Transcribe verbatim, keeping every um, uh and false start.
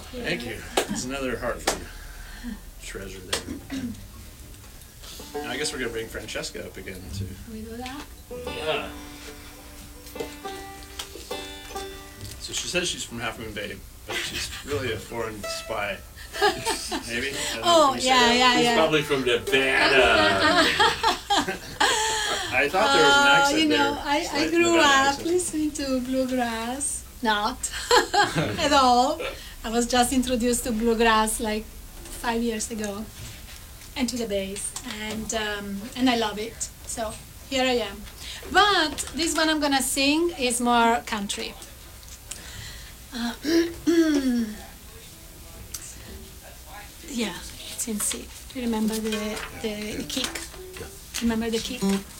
Thank you. It's another Hartford treasure there. And I guess we're gonna bring Francesca up again too. Can we do that? Yeah. So she says she's from Half Moon Bay, but she's really a foreign spy. Maybe? I don't know, Oh, can you say yeah, that? yeah, He's yeah. probably from Nevada. I thought there was an Uh, accent you know, there. I, I Slight grew Nevada up accent. listening to bluegrass. Not at all. I was just introduced to bluegrass like five years ago, and to the bass, and um, and I love it. So here I am. But this one I'm gonna sing is more country. Uh, yeah, it's in C. You remember the the kick? Remember the kick?